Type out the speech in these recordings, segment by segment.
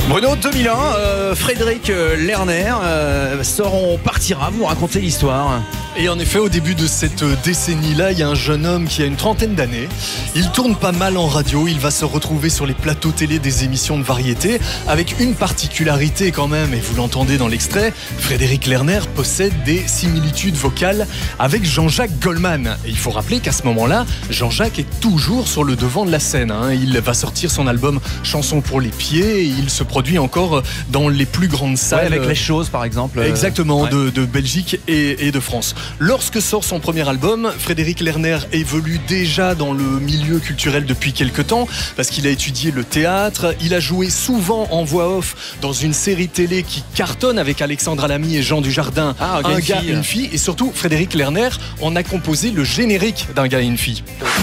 Bruno, 2001, Frédéric Lerner sort On partira, vous racontez l'histoire. Et en effet, au début de cette décennie-là, il y a un jeune homme qui a une trentaine d'années. Il tourne pas mal en radio, il va se retrouver sur les plateaux télé des émissions de variété, avec une particularité quand même, et vous l'entendez dans l'extrait, Frédéric Lerner possède des similitudes vocales avec Jean-Jacques Goldman. Et il faut rappeler qu'à ce moment-là, Jean-Jacques est toujours sur le devant de la scène. Il va sortir son album Chansons pour les pieds, et il se produit encore dans les plus grandes salles. Ouais, avec Les Choses par exemple. Exactement, ouais. de Belgique et de France. Lorsque sort son premier album, Frédéric Lerner évolue déjà dans le milieu culturel depuis quelques temps, parce qu'il a étudié le théâtre, il a joué souvent en voix off dans une série télé qui cartonne avec Alexandra Lamy et Jean Dujardin, Un gars, une fille, et surtout Frédéric Lerner en a composé le générique d'Un gars et une fille.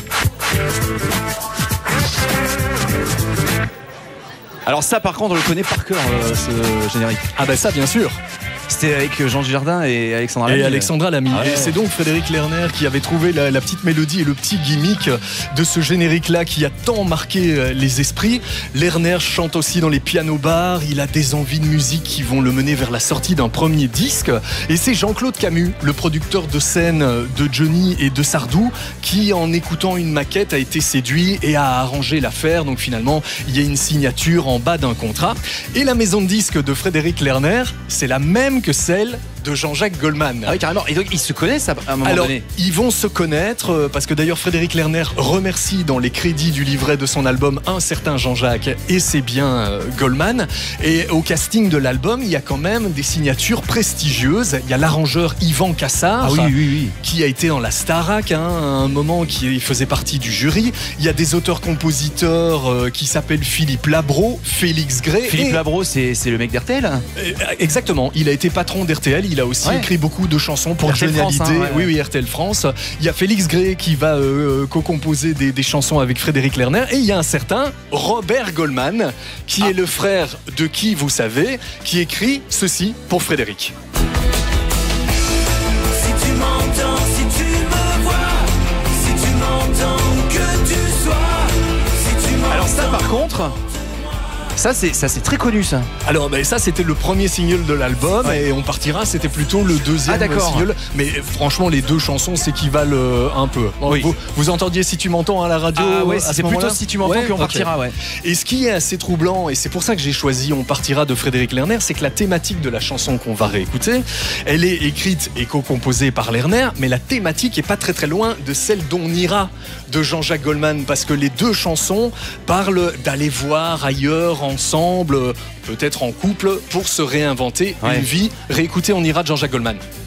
Alors ça par contre on le connaît par cœur, ce générique. Ah bah ça bien sûr. C'était avec Jean Dujardin et Alexandra Lamy. Et Alexandra Lamy. Ah ouais. Et c'est donc Frédéric Lerner qui avait trouvé la petite mélodie et le petit gimmick de ce générique-là qui a tant marqué les esprits. Lerner chante aussi dans les pianos-bars. Il a des envies de musique qui vont le mener vers la sortie d'un premier disque. Et c'est Jean-Claude Camus, le producteur de scène de Johnny et de Sardou, qui en écoutant une maquette a été séduit et a arrangé l'affaire. Donc finalement, il y a une signature en bas d'un contrat. Et la maison de disques de Frédéric Lerner, c'est la même que celle de Jean-Jacques Goldman. Ah oui, carrément. Et donc ils se connaissent à un moment donné. Ils vont se connaître parce que d'ailleurs Frédéric Lerner remercie dans les crédits du livret de son album un certain Jean-Jacques et c'est bien Goldman. Et au casting de l'album, il y a quand même des signatures prestigieuses. Il y a l'arrangeur Yvan Cassard, qui a été dans la Starac à un moment, qui faisait partie du jury. Il y a des auteurs-compositeurs qui s'appellent Philippe Labro, Félix Gray. Philippe Labro, c'est le mec d'RTL. Exactement. Il a été patron d'RTL. Il a aussi écrit beaucoup de chansons pour Johnny Hallyday. Oui, RTL France. Il y a Félix Gray qui va co-composer des chansons avec Frédéric Lerner. Et il y a un certain Robert Goldman, qui est le frère de qui, vous savez, qui écrit ceci pour Frédéric. Si tu m'entends, si tu me vois, si tu m'entends où que tu sois, si tu m'entends. Alors ça par contre... Ça c'est très connu ça. Alors ça c'était le premier single de l'album et On partira c'était plutôt le deuxième single. Mais franchement les deux chansons s'équivalent un peu. Oui. Vous entendiez Si tu m'entends à la radio. C'est plutôt Si tu m'entends qu'On partira. Ouais. Et ce qui est assez troublant, et c'est pour ça que j'ai choisi On partira de Frédéric Lerner, c'est que la thématique de la chanson qu'on va réécouter, elle est écrite et co-composée par Lerner, mais la thématique est pas très très loin de celle d'On ira de Jean-Jacques Goldman, parce que les deux chansons parlent d'aller voir ailleurs ensemble, peut-être en couple, pour se réinventer une vie. Réécoutez On ira de Jean-Jacques Goldman.